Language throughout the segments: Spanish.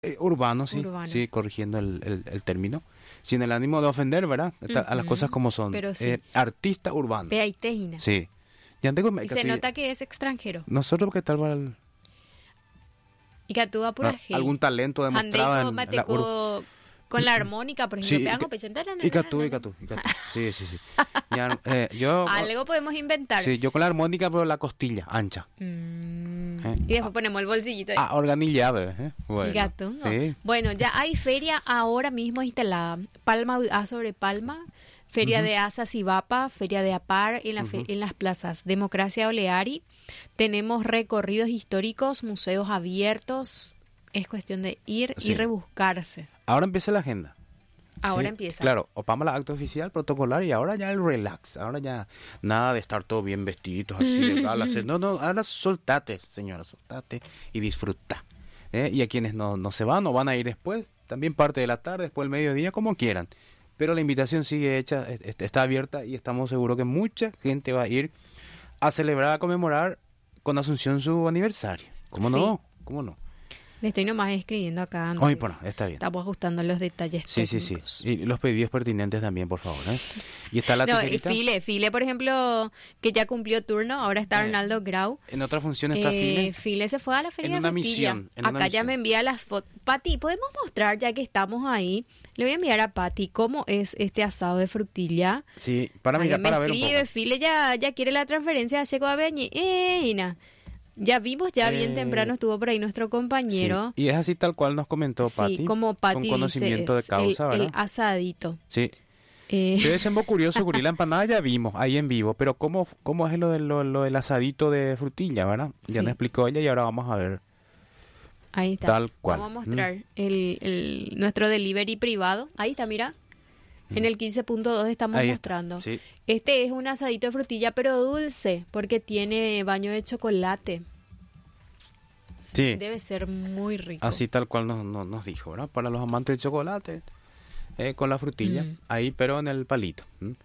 Urbano, sí, Urbano. sí, corrigiendo el término. Sin el ánimo de ofender, ¿verdad? A las cosas como son. Pero sí. Artista urbano. Ve ahí tejina. Sí. Ya tengo, Y se nota que es extranjero. nosotros que tal Y que actúa pura gente. algún talento demostrado Andeco, en la mateco, con la armónica, por ejemplo. Sí, Pegan, presenta, y catú. Sí. Ya, yo, algo podemos inventar. sí, yo con la armónica, pero la costilla ancha. Y después ponemos el bolsillito ahí. Organilla, ¿eh? Bueno, Y gatungo. sí. Bueno, ya hay feria ahora mismo instalada. Palma A sobre Palma, feria de Asa Sibapa, feria de Apar en las plazas Democracia Oleari. Tenemos recorridos históricos, museos abiertos. Es cuestión de ir Sí. y rebuscarse. Ahora empieza la agenda. Ahora Sí, empieza. Claro, Opama la acto oficial, protocolar, y ahora ya el relax. Ahora ya nada de estar todo bien vestidos, así de gala. No, ahora soltate, señora, soltate y disfruta. Y a quienes no se van o van a ir después, también parte de la tarde, después del mediodía, como quieran. Pero la invitación sigue hecha, está abierta y estamos seguros que mucha gente va a ir a celebrar, a conmemorar con Asunción su aniversario. ¿Cómo Sí. no? ¿Cómo no? Le estoy nomás escribiendo acá antes. Ay, bueno, está bien. Estamos ajustando los detalles Sí. técnicos. Y los pedidos pertinentes también, por favor. Y está la No, tijerita. File, por ejemplo, que ya cumplió turno, ahora está Eh, Arnaldo Grau. En otra función está File. File se fue a la feria En de una frutilla. misión, en una Acá ya misión. me envía las fotos. Pati, ¿podemos mostrar, ya que estamos ahí? Le voy a enviar a Pati cómo es este asado de frutilla. Sí, para Ahí mirar, me para ver un escribe, poco. File ya quiere la transferencia a Checo Aveñi. Ina. Ya vimos, ya bien temprano estuvo por ahí nuestro compañero. Sí. Y es así tal cual nos comentó Sí, Pati. como Pati con conocimiento dice, de causa, el ¿verdad? asadito. Sí. Eh, Se ve curioso, Curi, la empanada ya vimos ahí en vivo, pero ¿cómo es lo del asadito de frutilla, verdad? Ya Sí. nos explicó ella y ahora vamos a ver. Ahí está. Tal cual. Vamos a mostrar nuestro delivery privado. Ahí está, mira. En el 15.2 estamos Ahí está, mostrando. sí. Este es un asadito de frutilla, pero dulce, porque tiene baño de chocolate. Sí. Debe ser muy rico. Así tal cual nos dijo, ¿verdad? Para los amantes del chocolate, con la frutilla, ahí pero en el palito.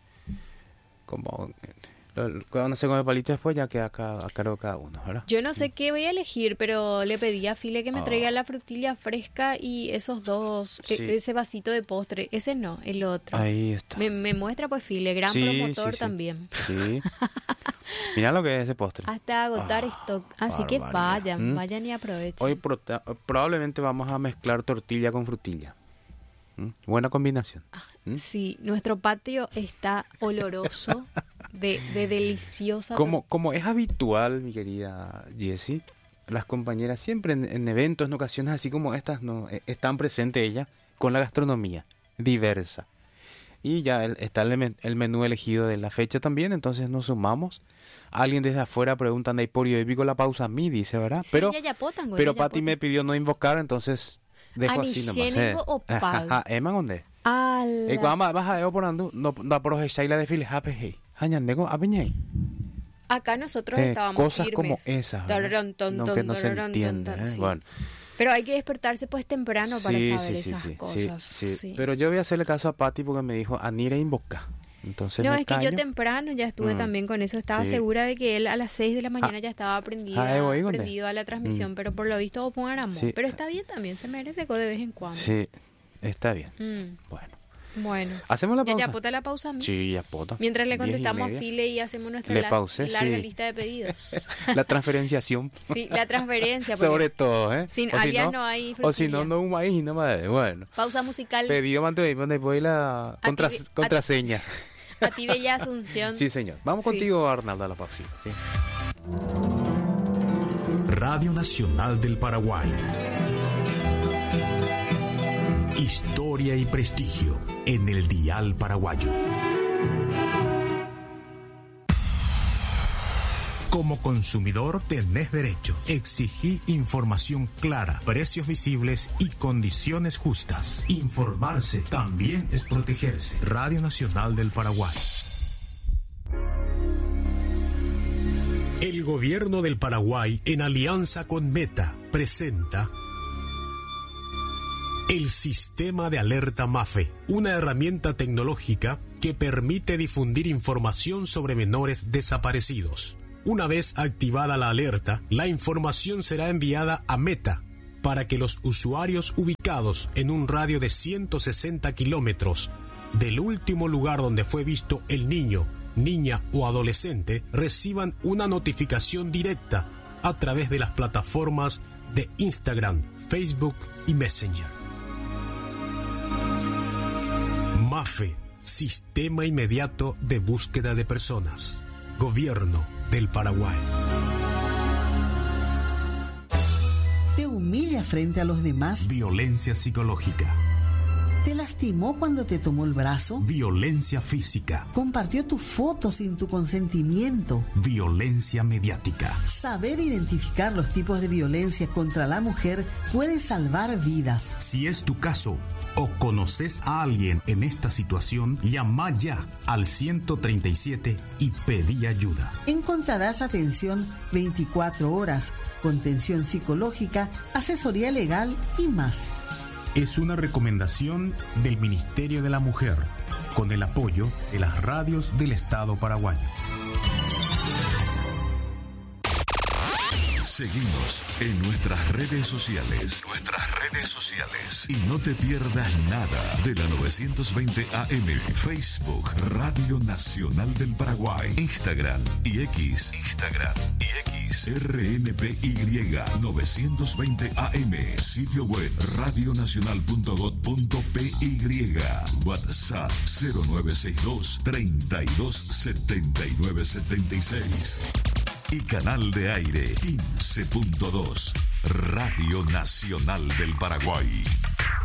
Como ¿qué van a hacer con el palito después? Ya queda a cargo de cada uno, ¿verdad? Yo no sé qué voy a elegir, pero le pedí a File que me traiga la frutilla fresca y esos dos, Sí. ese vasito de postre. Ese no, el otro. Ahí está. Me muestra pues File, gran Sí, promotor sí. también. Sí. Mira lo que es ese postre. Hasta agotar stock. Así que barbaridad. vayan y aprovechen. Hoy probablemente vamos a mezclar tortilla con frutilla. Buena combinación. Sí, nuestro patio está oloroso de deliciosa. Como es habitual, mi querida Jessie, las compañeras siempre en eventos, en ocasiones así como estas, no están presentes ellas con la gastronomía diversa. Y ya está el menú elegido de la fecha también, entonces nos sumamos. Alguien desde afuera pregunta, ¿y por hoy con la pausa mi? Dice, ¿verdad? Sí, pero ya potan, güey, pero ya Pati potan. me pidió no invocar, entonces dejo Ani así nomás. xénigo o pal. Eman, ¿dónde? Ala. Y cuando vas a por ando, no aprovecháis la de files, hey. Hañandego, apeñay. Acá nosotros estábamos Cosas firmes. como esas, ¿verdad? Tararán, ton, No, ton, que no se tararán, entiende, ton, ton, sí. Bueno. Pero hay que despertarse pues temprano para Sí, saber sí, esas sí, cosas. sí. Sí. Pero yo voy a hacerle caso a Pati porque me dijo, Anira invoca. Entonces No, me es que yo callo. temprano ya estuve también con eso. Estaba Sí. segura de que él a las 6 de la mañana ya estaba aprendido a la transmisión, pero por lo visto pongan amor. Sí. Pero está bien también, se merece de vez en cuando. Sí, está bien. Mm, Bueno, bueno. ¿hacemos la pausa? ¿Ya pota la pausa a mí? Sí, ya pota. Mientras le 10:30. contestamos a File y hacemos nuestra Le pausé, larga sí. lista de pedidos. La transferenciación. Sí, la transferencia. porque Sobre todo, ¿eh? Sin O si alias no hay O si frutilla. no un maíz, no más. Bueno. Pausa musical. Pedido donde voy la contraseña. A ti, Bella Asunción. Sí, señor. Vamos Sí. contigo, Arnaldo, a la pausita. ¿Sí? Radio Nacional del Paraguay. Historia y prestigio en el dial paraguayo. Como consumidor tenés derecho. Exigí información clara, precios visibles y condiciones justas. Informarse también es protegerse. Radio Nacional del Paraguay. El gobierno del Paraguay, en alianza con Meta, presenta el Sistema de Alerta MAFE, una herramienta tecnológica que permite difundir información sobre menores desaparecidos. Una vez activada la alerta, la información será enviada a Meta para que los usuarios ubicados en un radio de 160 kilómetros del último lugar donde fue visto el niño, niña o adolescente reciban una notificación directa a través de las plataformas de Instagram, Facebook y Messenger. MAFE, Sistema Inmediato de Búsqueda de Personas. Gobierno del Paraguay. ¿Te humilla frente a los demás? Violencia psicológica. ¿Te lastimó cuando te tomó el brazo? Violencia física. ¿Compartió tu foto sin tu consentimiento? Violencia mediática. Saber identificar los tipos de violencia contra la mujer puede salvar vidas. Si es tu caso o conoces a alguien en esta situación, llama ya al 137 y pedí ayuda. Encontrarás atención 24 horas, contención psicológica, asesoría legal y más. Es una recomendación del Ministerio de la Mujer, con el apoyo de las radios del Estado paraguayo. Seguimos en nuestras redes sociales. Y no te pierdas nada de la 920 AM. Facebook, Radio Nacional del Paraguay. Instagram y X. RNPY 920 AM. Sitio web radionacional.gov.py. WhatsApp 0962 32 79 76. Y canal de aire 15.2, Radio Nacional del Paraguay.